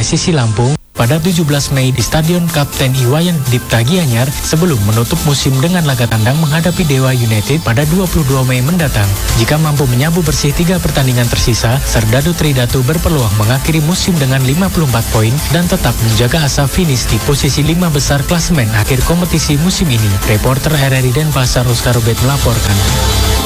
Persisi Lampung pada 17 Mei di Stadion Kapten Iwayan Dipta Gianyar sebelum menutup musim dengan laga tandang menghadapi Dewa United pada 22 Mei mendatang. Jika mampu menyabu bersih 3 pertandingan tersisa, Serdadu Tridatu berpeluang mengakhiri musim dengan 54 poin dan tetap menjaga asa finish di posisi 5 besar klasemen akhir kompetisi musim ini. Reporter RRI Denpasar Oscar Robert melaporkan.